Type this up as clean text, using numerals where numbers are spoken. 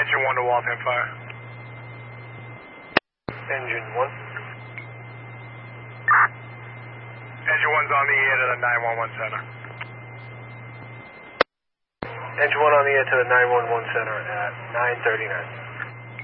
Engine 1 to Waltham Fire. Engine 1. Engine 1's on the air to the 911 center. Engine 1 on the air to the 911 center at 9:39.